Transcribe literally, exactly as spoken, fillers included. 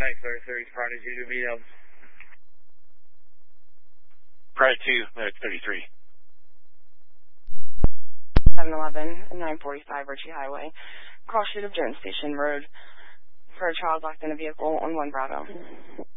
Nice, Larry thirty, Prodigy to meet up. Pride two, Medic thirty-three. seven eleven and nine forty-five Ritchie Highway. Cross street of Jones Station Road for a child locked in a vehicle on one Bravo.